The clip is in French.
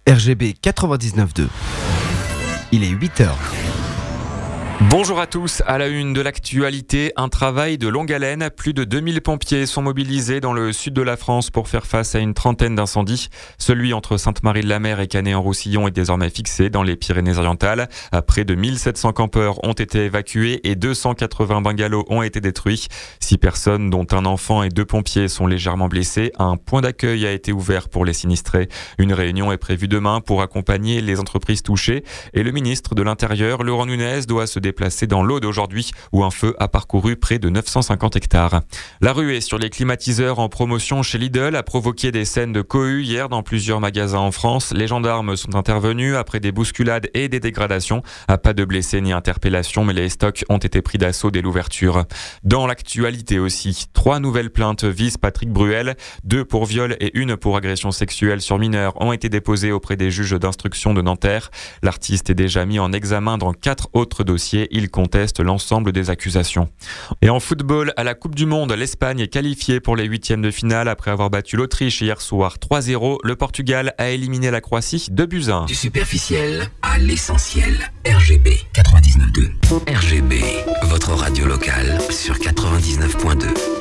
RGB 99.2. Il est 8h. Bonjour à tous, à la une de l'actualité, un travail de longue haleine. Plus de 2000 pompiers sont mobilisés dans le sud de la France pour faire face à une trentaine d'incendies. Celui entre Sainte-Marie-de-la-Mer et Canet-en-Roussillon est désormais fixé dans les Pyrénées-Orientales. Près de 1700 campeurs ont été évacués et 280 bungalows ont été détruits. 6 personnes, dont un enfant et 2 pompiers, sont légèrement blessés. Un point d'accueil a été ouvert pour les sinistrés. Une réunion est prévue demain pour accompagner les entreprises touchées. Et le ministre de l'Intérieur, Laurent Nunez, doit se déplacé dans l'Aude aujourd'hui où un feu a parcouru près de 950 hectares. La ruée sur les climatiseurs en promotion chez Lidl a provoqué des scènes de cohue hier dans plusieurs magasins en France. Les gendarmes sont intervenus après des bousculades et des dégradations. Pas de blessés ni interpellations, mais les stocks ont été pris d'assaut dès l'ouverture. Dans l'actualité aussi, 3 nouvelles plaintes visent Patrick Bruel. 2 pour viol et 1 pour agression sexuelle sur mineurs ont été déposées auprès des juges d'instruction de Nanterre. L'artiste est déjà mis en examen dans 4 autres dossiers. Il conteste l'ensemble des accusations. Et en football, à la Coupe du Monde, l'Espagne est qualifiée pour les 8e de finale après avoir battu l'Autriche hier soir 3-0. Le Portugal a éliminé la Croatie 2-1. Du superficiel à l'essentiel. RGB 99.2. RGB, votre radio locale sur 99.2.